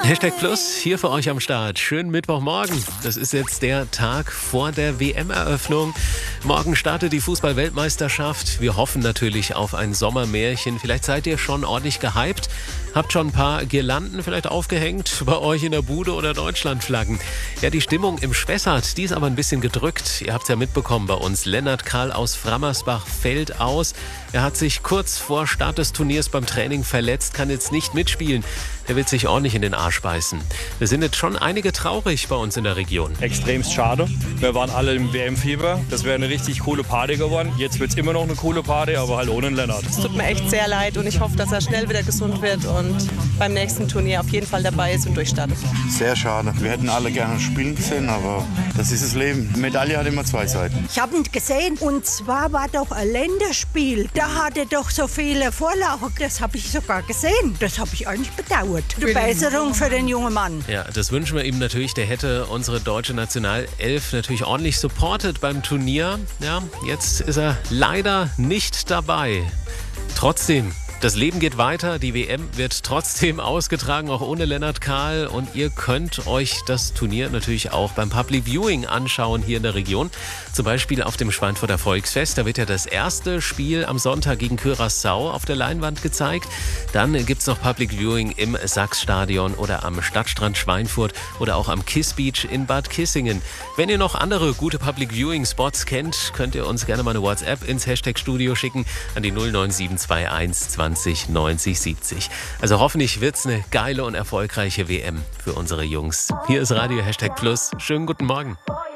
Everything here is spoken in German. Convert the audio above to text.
Hashtag Plus hier für euch am Start. Schönen Mittwochmorgen. Das ist jetzt der Tag vor der WM-Eröffnung. Morgen startet die Fußball-Weltmeisterschaft. Wir hoffen natürlich auf ein Sommermärchen. Vielleicht seid ihr schon ordentlich gehypt. Habt schon ein paar Girlanden vielleicht aufgehängt bei euch in der Bude oder Deutschlandflaggen. Ja, die Stimmung im Spessart, die ist aber ein bisschen gedrückt. Ihr habt es ja mitbekommen bei uns. Lennart Karl aus Frammersbach fällt aus. Er hat sich kurz vor Start des Turniers beim Training verletzt, kann jetzt nicht mitspielen. Der will sich ordentlich in den Arsch beißen. Wir sind jetzt schon einige traurig bei uns in der Region. Extremst schade. Wir waren alle im WM-Fieber. Das wäre eine richtig coole Party geworden. Jetzt wird es immer noch eine coole Party, aber halt ohne Lennart. Es tut mir echt sehr leid und ich hoffe, dass er schnell wieder gesund wird und beim nächsten Turnier auf jeden Fall dabei ist und durchstartet. Sehr schade. Wir hätten alle gerne spielen gesehen, aber das ist das Leben. Medaille hat immer zwei Seiten. Ich habe ihn gesehen und zwar war doch ein Länderspiel. Da hatte doch so viele Vorlagen. Das habe ich sogar gesehen. Das habe ich eigentlich bedauert. Die Besserung für den jungen Mann. Ja, das wünschen wir ihm natürlich. Der hätte unsere deutsche Nationalelf natürlich ordentlich supportet beim Turnier. Ja, jetzt ist er leider nicht dabei. Trotzdem, das Leben geht weiter, die WM wird trotzdem ausgetragen, auch ohne Lennart Karl. Und ihr könnt euch das Turnier natürlich auch beim Public Viewing anschauen hier in der Region. Zum Beispiel auf dem Schweinfurter Volksfest. Da wird ja das erste Spiel am Sonntag gegen Curaçao auf der Leinwand gezeigt. Dann gibt es noch Public Viewing im Sachsstadion oder am Stadtstrand Schweinfurt oder auch am Kiss Beach in Bad Kissingen. Wenn ihr noch andere gute Public Viewing Spots kennt, könnt ihr uns gerne mal eine WhatsApp ins Hashtag Studio schicken an die 09721 20 90 70. Also hoffentlich wird es eine geile und erfolgreiche WM für unsere Jungs. Hier ist Radio Hashtag Plus. Schönen guten Morgen.